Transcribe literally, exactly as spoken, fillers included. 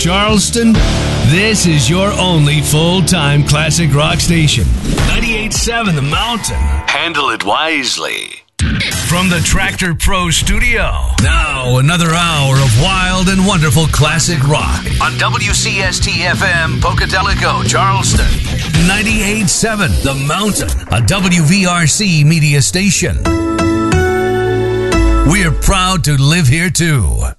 Charleston, this is your only full-time classic rock station. ninety-eight point seven The Mountain. Handle it wisely. From the Tractor Pro Studio. Now, another hour of wild and wonderful classic rock. On W C S T F M, Pocatello, Charleston. ninety-eight point seven The Mountain, a W V R C media station. We're proud to live here, too.